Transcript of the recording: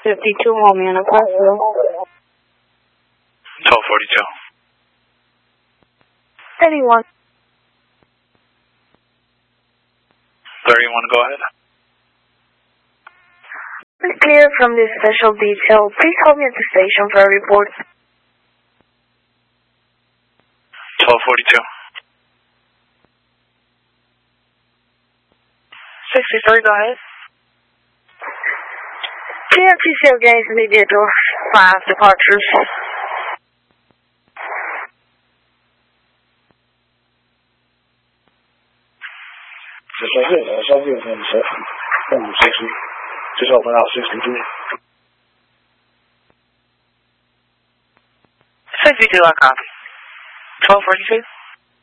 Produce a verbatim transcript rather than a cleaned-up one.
fifty-two, Romeo, Nebraska. twelve forty-two. thirty-one. thirty-one, go ahead. Clear from this special detail. Please hold me at the station for a report. twelve forty-two. sixty-three, go ahead. Clear T C L gains immediate door five departures. Just open out sixty-three. sixty-two, I copy. twelve forty-two.